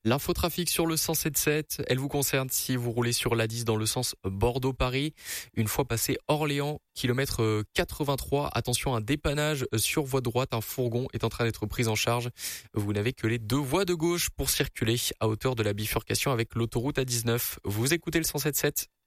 L'infotrafic sur le 107.7, elle vous concerne si vous roulez sur l'A10 dans le sens Bordeaux-Paris. Une fois passé Orléans, kilomètre 83, attention, un dépannage sur voie droite, un fourgon est en train d'être pris en charge. Vous n'avez que les deux voies de gauche pour circuler à hauteur de la bifurcation avec l'autoroute A19. Vous écoutez le 107.7.